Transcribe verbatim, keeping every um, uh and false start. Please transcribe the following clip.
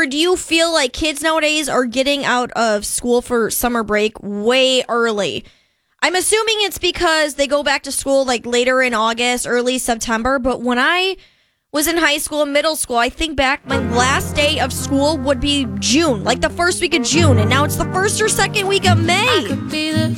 or do you feel like kids nowadays are getting out of school for summer break way early? I'm assuming it's because they go back to school like later in August, early September. But when I was in high school and middle school, I think back, my last day of school would be June, like the first week of June. And now it's the first or second week of May.